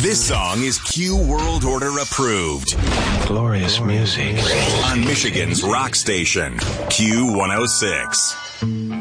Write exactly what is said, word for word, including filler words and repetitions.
This song is Q World Order approved. Glorious music. On Michigan's rock station, Q one oh six.